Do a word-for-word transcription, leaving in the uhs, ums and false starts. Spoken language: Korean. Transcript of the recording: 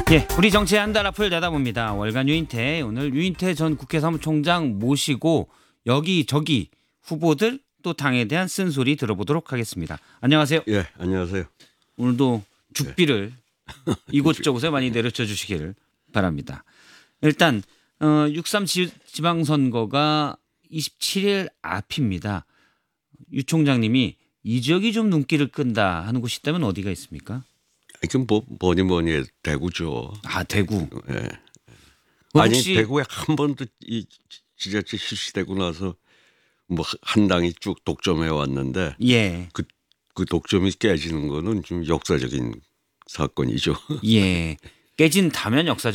예, 우리 정치의 한 달 앞을 내다봅니다. 월간 유인태, 오늘 유인태 전 국회 사무총장 모시고 여기저기 후보들 또 당에 대한 쓴소리 들어보도록 하겠습니다. 안녕하세요. 예, 안녕하세요. 오늘도 죽비를 네. 이곳저곳에 많이 내려쳐 주시기를 바랍니다. 일단 어, 육삼 지방선거가 이십칠 일 앞입니다. 유 총장님이 이 지역이 좀 눈길을 끈다 하는 곳이 있다면 어디가 있습니까? 이건 뭐 뭐니 뭐니 해도 대구죠. 아, 대구. 예. 뭐 아니 혹시 대구에 한 번도 이 지자체 실시되고 나서 뭐 한 당이 쭉 독점해 왔는데 예. 그, 그 독점이 깨지는 거는 좀 역사적인 사건이죠. 예. 깨진 다면 역사